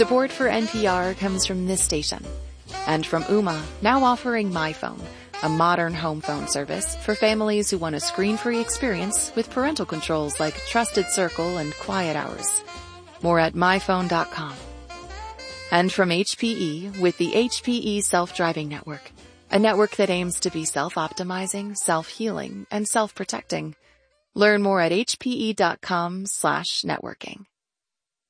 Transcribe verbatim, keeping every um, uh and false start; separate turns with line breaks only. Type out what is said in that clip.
Support for N P R comes from this station and from Ooma, now offering MyPhone, a modern home phone service for families who want a screen-free experience with parental controls like Trusted Circle and Quiet Hours. More at my phone dot com. And from H P E with the H P E Self-Driving Network, a network that aims to be self-optimizing, self-healing, and self-protecting. Learn more at H P E dot com slash networking.